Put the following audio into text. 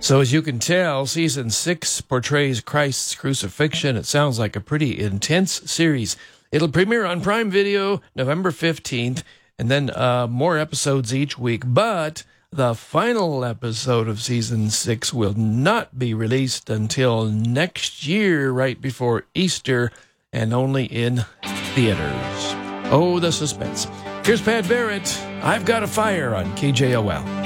So as you can tell, Season 6 portrays Christ's crucifixion. It sounds like a pretty intense series. It'll premiere on Prime Video November 15th, and then more episodes each week. But the final episode of Season 6 will not be released until next year, right before Easter, and only in theaters. Oh, the suspense. Here's Pat Barrett. I've Got a Fire on KJOL.